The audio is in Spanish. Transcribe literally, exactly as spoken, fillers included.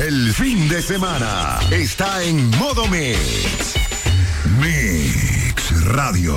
el fin de semana está en Modo Mix. Mix Radio.